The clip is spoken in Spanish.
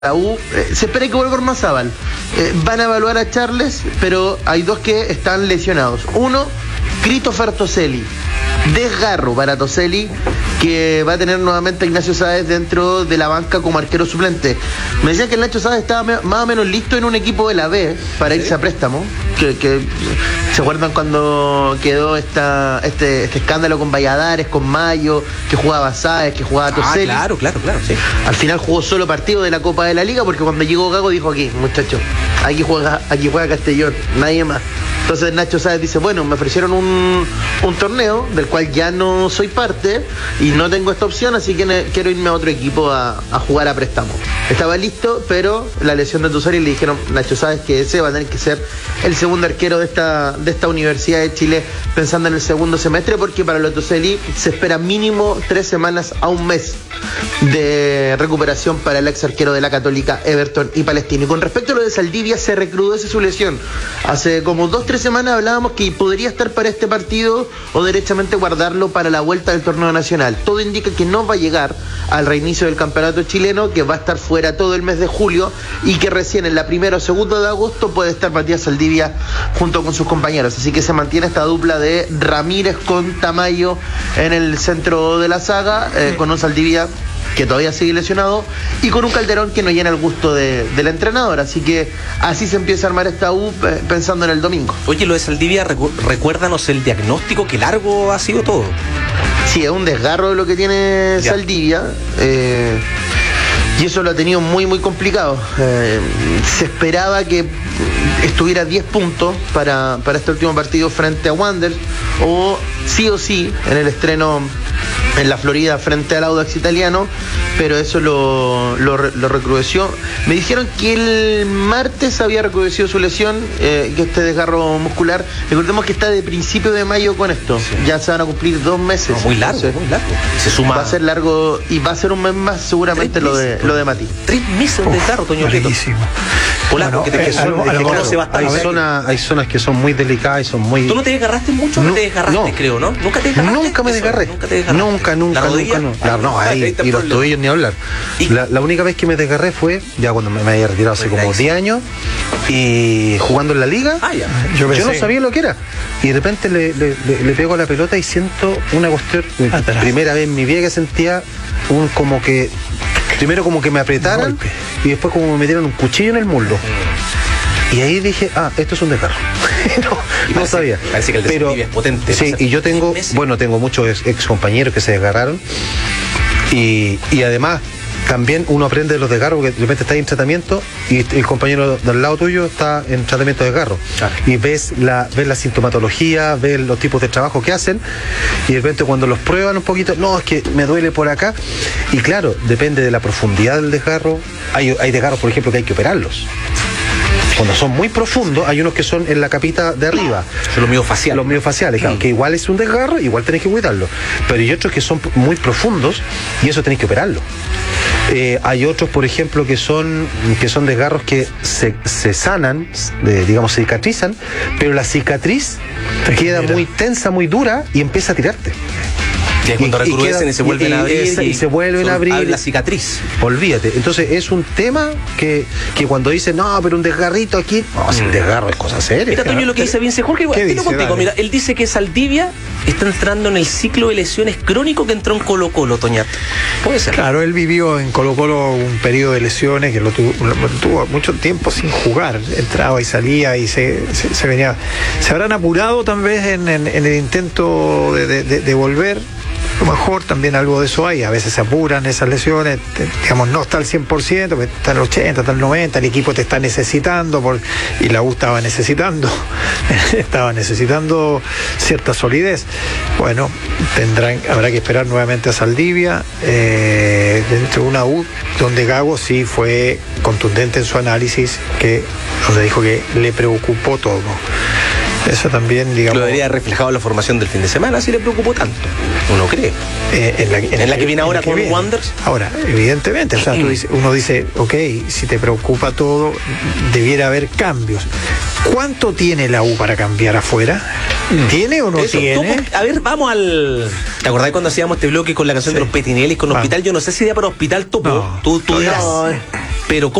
La U, se espera que vuelva Ormazábal. Van a evaluar a Charles, pero hay dos que están lesionados. Uno, Christopher Toselli. Desgarro para Toselli, que va a tener nuevamente a Ignacio Sáez dentro de la banca como arquero suplente. Me decían que el Nacho Sáez estaba más o menos listo en un equipo de la B para irse a préstamo. Que ¿se acuerdan cuando quedó este escándalo con Valladares, con Mayo, que jugaba Sáez, que jugaba Toselli? Claro, sí. Al final jugó solo partido de la Copa de la Liga, porque cuando llegó Gago dijo: aquí, muchachos, aquí juega Castellón, nadie más. Entonces Nacho Sáez dice: bueno, me ofrecieron un torneo del cual ya no soy parte y no tengo esta opción, así que quiero irme a otro equipo a jugar a préstamo. Estaba listo, pero la lesión de Toselli, le dijeron: Nacho Sáez, que ese va a tener que ser el segundo arquero de esta Universidad de Chile, pensando en el segundo semestre, porque para lo Toselli se espera mínimo 3 semanas a un mes de recuperación para el ex arquero de la Católica, Everton y Palestino. Y con respecto a lo de Saldivia, se recrudece su lesión. Hace como 2-3 semanas hablábamos que podría estar para este partido o derechamente guardarlo para la vuelta del torneo nacional. Todo indica que no va a llegar al reinicio del campeonato chileno, que va a estar fuera todo el mes de julio y que recién en la 1 o 2 de agosto puede estar Matías Saldivia junto con sus compañeros. Así que se mantiene esta dupla de Ramírez con Tamayo en el centro de la saga, con un Saldivia que todavía sigue lesionado y con un Calderón que no llena el gusto del entrenador. Así que así se empieza a armar esta U pensando en el domingo. Oye, lo de Saldivia, recuérdanos el diagnóstico, que largo ha sido todo. Sí, es un desgarro lo que tiene Saldivia, y eso lo ha tenido muy muy complicado. Se esperaba que estuviera 10 puntos para este último partido frente a Wanderers, o sí en el estreno en la Florida frente al Audax Italiano, pero eso lo recrudeció. Me dijeron que el martes había recrudecido su lesión, que este desgarro muscular. Recordemos que está de principio de mayo con esto. Sí. Ya se van a cumplir 2 meses. No, muy largo. Se suma. Va a ser largo y va a ser un mes más seguramente lo de Mati. 3 meses de desgarro, Toño Prieto. Polaco, hay zonas que son muy delicadas y son muy... ¿Tú no te desgarraste mucho? No te desgarraste, creo, ¿no? ¿Nunca te desgarraste? Nunca me desgarré. Nunca. No, ahí y los tobillos ni hablar. La única vez que me desgarré fue ya cuando me había retirado hace como 10 años y jugando en la liga. Yo no sabía lo que era. Y de repente le pego a la pelota y siento una cuestión. Primera vez en mi vida que sentía como que... Primero como que me apretaran y después como me metieron un cuchillo en el muslo. Y ahí dije, esto es un desgarro. no sabía. Parece que el desgarro es potente. Sí, y yo tengo muchos ex compañeros que se desgarraron. Y además, también uno aprende de los desgarros, porque de repente está en tratamiento y el compañero del lado tuyo está en tratamiento de desgarro. Y ves la sintomatología, ves los tipos de trabajo que hacen, y de repente cuando los prueban un poquito, no, es que me duele por acá. Y claro, depende de la profundidad del desgarro. Hay desgarros, por ejemplo, que hay que operarlos. Cuando son muy profundos, hay unos que son en la capita de arriba. Son los miofaciales. Los miofaciales, claro, que igual es un desgarro, igual tenéis que cuidarlo. Pero hay otros que son muy profundos y eso tenéis que operarlo. Hay otros, por ejemplo, que son desgarros que se sanan, digamos, se cicatrizan, pero la cicatriz queda muy tensa, muy dura y empieza a tirarte. Y cuando recrudecen y se vuelven a abrir. Y se vuelven a abrir. La cicatriz. Olvídate. Entonces es un tema que cuando dicen, no, pero un desgarrito aquí. No, si el desgarro es cosa seria. Mira, Toño, lo que dice Vince Jorge, contigo. Mira, él dice que Saldivia está entrando en el ciclo de lesiones crónico que entró en Colo-Colo, Toñato. Puede ser. Claro, él vivió en Colo-Colo un periodo de lesiones que lo tuvo mucho tiempo sin jugar. Entraba y salía y se venía. Se habrán apurado tal vez en el intento de volver. A lo mejor también algo de eso hay, a veces se apuran esas lesiones, digamos, no está al 100%, está al 80%, está al 90%, el equipo te está necesitando, y la U estaba necesitando cierta solidez. Bueno, habrá que esperar nuevamente a Saldivia, dentro de una U donde Gago sí fue contundente en su análisis, donde dijo que le preocupó todo. Eso también, digamos... Lo debería haber reflejado en la formación del fin de semana, si le preocupó tanto. Uno cree. En la que viene ahora con Wanderers. Ahora, evidentemente, o sea, uno dice, ok, si te preocupa todo, debiera haber cambios. ¿Cuánto tiene la U para cambiar afuera? ¿Tiene o no tiene? A ver, vamos al... ¿Te acordás cuando hacíamos este bloque con la canción de los Petinelis con Hospital? Yo no sé si era para Hospital Topo. No. Tú dirás. pero